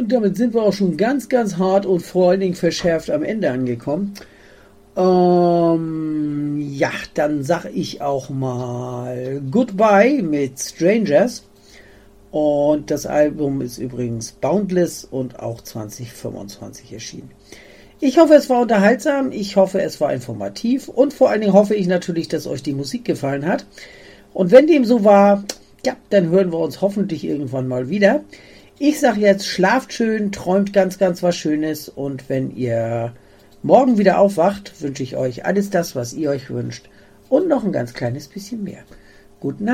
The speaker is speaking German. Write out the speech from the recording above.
Und damit sind wir auch schon ganz, ganz hart und vor allen Dingen verschärft am Ende angekommen. Ja, dann sag ich auch mal Goodbye mit Strangers. Und das Album ist übrigens Boundless und auch 2025 erschienen. Ich hoffe, es war unterhaltsam, ich hoffe, es war informativ und vor allen Dingen hoffe ich natürlich, dass euch die Musik gefallen hat. Und wenn dem so war, ja, dann hören wir uns hoffentlich irgendwann mal wieder. Ich sage jetzt, schlaft schön, träumt ganz, ganz was Schönes und wenn ihr morgen wieder aufwacht, wünsche ich euch alles das, was ihr euch wünscht und noch ein ganz kleines bisschen mehr. Guten Abend.